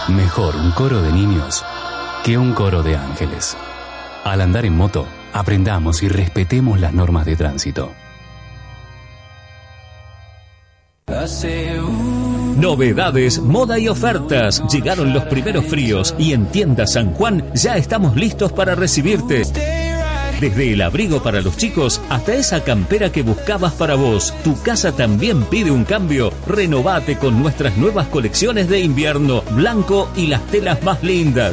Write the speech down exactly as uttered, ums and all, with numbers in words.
Mejor un coro de niños que un coro de ángeles. Al andar en moto, aprendamos y respetemos las normas de tránsito. Novedades, moda y ofertas. Llegaron los primeros fríos y en Tienda San Juan ya estamos listos para recibirte. Desde el abrigo para los chicos hasta esa campera que buscabas para vos. Tu casa también pide un cambio. Renovate con nuestras nuevas colecciones de invierno, blanco y las telas más lindas.